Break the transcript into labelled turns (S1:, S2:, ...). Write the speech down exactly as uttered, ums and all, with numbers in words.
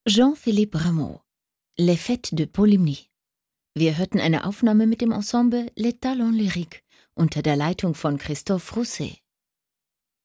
S1: Jean-Philippe Rameau, Les Fêtes de Polymnie. Wir hörten eine Aufnahme mit dem Ensemble Les Talents Lyriques unter der Leitung von Christophe Rousset.